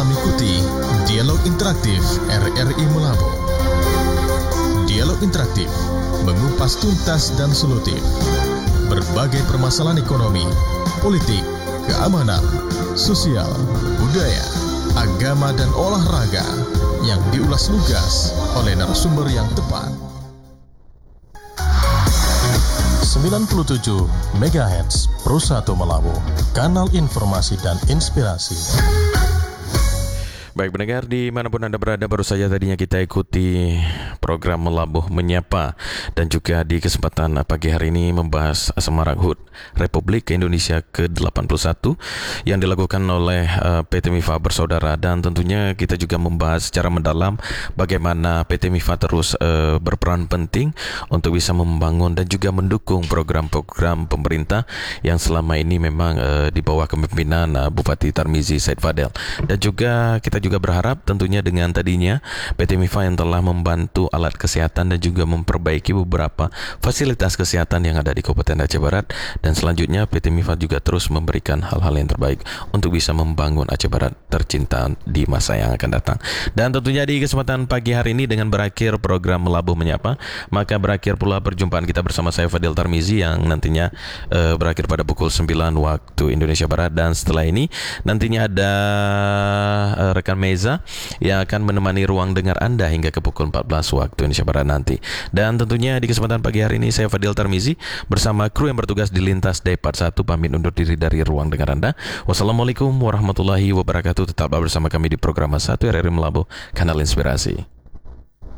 mengikuti Dialog Interaktif RRI Melabu. Dialog Interaktif mengupas tuntas dan solutif berbagai permasalahan ekonomi, politik, keamanan, sosial, budaya, agama, dan olahraga yang diulas lugas oleh narasumber yang tepat. 97 MHz Pro 1 Melabu, kanal informasi dan inspirasi. Baik pendengar, dimanapun Anda berada, baru saja tadinya kita ikuti program Melabuh Menyapa, dan juga di kesempatan pagi hari ini membahas Semarak HUT Republik Indonesia ke-81 yang dilakukan oleh PT MIFA Bersaudara, dan tentunya kita juga membahas secara mendalam bagaimana PT MIFA terus berperan penting untuk bisa membangun dan juga mendukung program-program pemerintah yang selama ini memang di bawah kepemimpinan Bupati Tarmizi Said Fadel. Dan juga kita juga berharap tentunya dengan tadinya PT MIFA yang telah membantu alat kesehatan dan juga memperbaiki beberapa fasilitas kesehatan yang ada di Kabupaten Aceh Barat, dan selanjutnya PT MIFA juga terus memberikan hal-hal yang terbaik untuk bisa membangun Aceh Barat tercinta di masa yang akan datang. Dan tentunya di kesempatan pagi hari ini dengan berakhir program Melabuh Menyapa, maka berakhir pula perjumpaan kita bersama saya Fadil Tarmizi yang nantinya berakhir pada pukul 9 waktu Indonesia Barat, dan setelah ini nantinya ada rekan Meza yang akan menemani ruang dengar Anda hingga ke pukul 14 waktu Indonesia Barat nanti. Dan tentunya di kesempatan pagi hari ini saya Fadil Tarmizi bersama kru yang bertugas di Lintas Depart 1 pamit undur diri dari ruang dengar Anda. Wassalamualaikum warahmatullahi wabarakatuh. Tetaplah bersama kami di program 1 RRI Melabuh, kanal inspirasi.